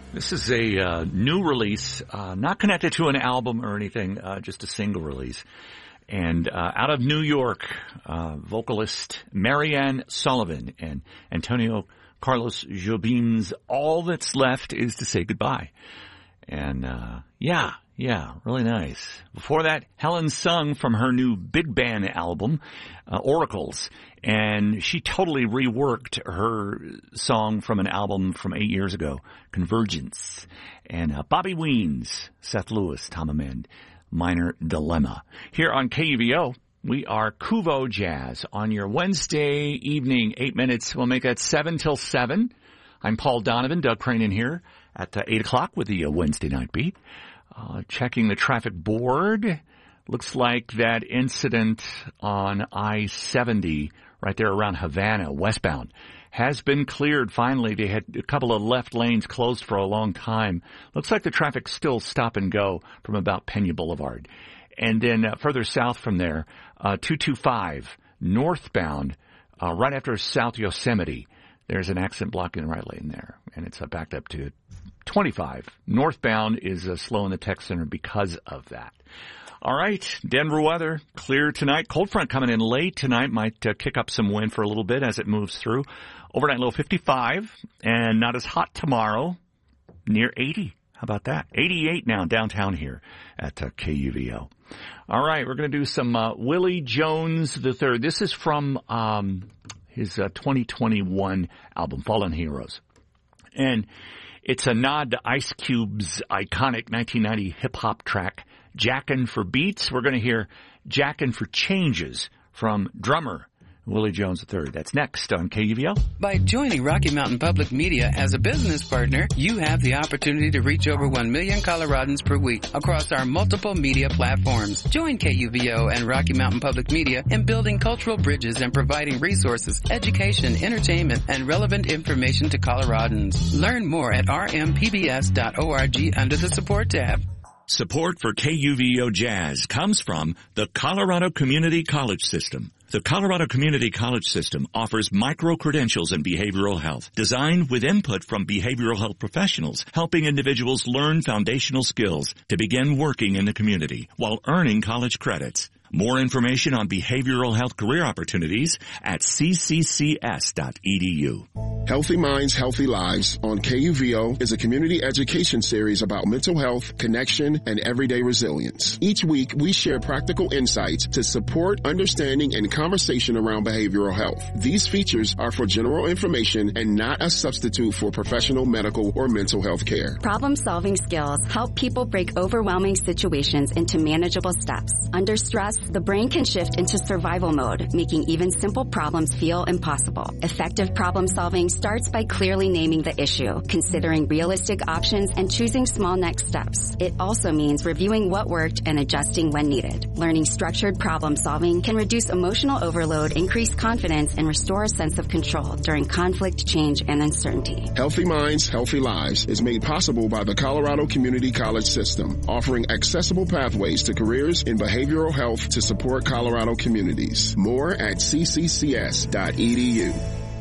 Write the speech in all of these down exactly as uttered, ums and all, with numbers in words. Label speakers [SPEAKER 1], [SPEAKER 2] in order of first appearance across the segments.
[SPEAKER 1] This is a uh, new release, uh, not connected to an album or anything, uh, just a single release. And uh, out of New York, uh, vocalist Marianne Sullivan and Antonio Carlos Jobim's All That's Left Is to Say Goodbye. And uh, yeah, yeah, really nice. Before that, Helen Sung from her new big band album, uh, Oracles. And she totally reworked her song from an album from eight years ago, Convergence. And uh, Bobby Weens, Seth Lewis, Tom Amend, Minor Dilemma. Here on K U V O, we are Kuvo Jazz on your Wednesday evening, eight minutes. We'll make that seven till seven. I'm Paul Donovan, Doug Cranen here at uh, eight o'clock with the uh, Wednesday night beat. Uh, checking the traffic board. Looks like that incident on I seventy right there around Havana, westbound, has been cleared finally. They had a couple of left lanes closed for a long time. Looks like the traffic's still stop and go from about Pena Boulevard. And then uh, further south from there, uh, two twenty-five northbound, uh, right after South Yosemite. There's an accident blocking the right lane there, and it's uh, backed up to twenty-five. Northbound is uh, slow in the tech center because of that. All right, Denver weather, clear tonight. Cold front coming in late tonight might uh, kick up some wind for a little bit as it moves through. Overnight low fifty-five, and not as hot tomorrow, near eighty. How about that? eighty-eight now downtown here at uh, K U V O. All right, we're going to do some uh, Willie Jones the third. This is from um, his uh, twenty twenty-one album, Fallen Heroes. And it's a nod to Ice Cube's iconic nineteen ninety hip-hop track, Jackin' for Beats. We're going to hear Jackin' for Changes from drummer Willie Jones the third. That's next on K U V O.
[SPEAKER 2] By joining Rocky Mountain Public Media as a business partner, you have the opportunity to reach over one million Coloradans per week across our multiple media platforms. Join K U V O and Rocky Mountain Public Media in building cultural bridges and providing resources, education, entertainment, and relevant information to Coloradans. Learn more at r m p b s dot org under the support tab.
[SPEAKER 3] Support for K U V O Jazz comes from the Colorado Community College System. The Colorado Community College System offers micro-credentials in behavioral health, designed with input from behavioral health professionals, helping individuals learn foundational skills to begin working in the community while earning college credits. More information on behavioral health career opportunities at c c c s dot e d u.
[SPEAKER 4] Healthy Minds, Healthy Lives on K U V O is a community education series about mental health, connection, and everyday resilience. Each week, we share practical insights to support understanding and conversation around behavioral health. These features are for general information and not a substitute for professional medical or mental health care.
[SPEAKER 5] Problem-solving skills help people break overwhelming situations into manageable steps. Under stress, the brain can shift into survival mode, making even simple problems feel impossible. Effective problem-solving starts by clearly naming the issue, considering realistic options, and choosing small next steps. It also means reviewing what worked and adjusting when needed. Learning structured problem-solving can reduce emotional overload, increase confidence, and restore a sense of control during conflict, change, and uncertainty.
[SPEAKER 4] Healthy Minds, Healthy Lives is made possible by the Colorado Community College System, offering accessible pathways to careers in behavioral health to support Colorado communities. More at c c c s dot e d u.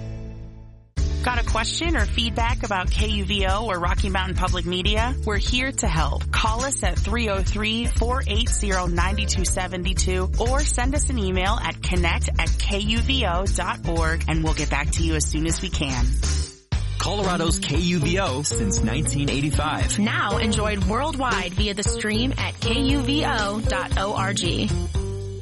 [SPEAKER 6] Got a question or feedback about K U V O or Rocky Mountain Public Media? We're here to help. Call us at three oh three, four eight zero, nine two seven two or send us an email at connect at k u v o dot org and we'll get back to you as soon as we can.
[SPEAKER 7] Colorado's K U V O since nineteen eighty-five.
[SPEAKER 8] Now enjoyed worldwide via the stream at k u v o dot org.